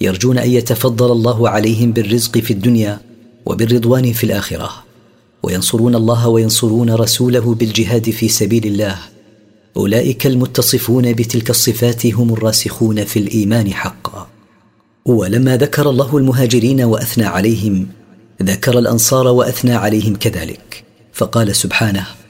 يرجون أن يتفضل الله عليهم بالرزق في الدنيا وبالرضوان في الآخرة، وينصرون الله وينصرون رسوله بالجهاد في سبيل الله. أولئك المتصفون بتلك الصفات هم الراسخون في الإيمان حقا. ولما ذكر الله المهاجرين وأثنى عليهم، ذكر الأنصار وأثنى عليهم كذلك، فقال سبحانه: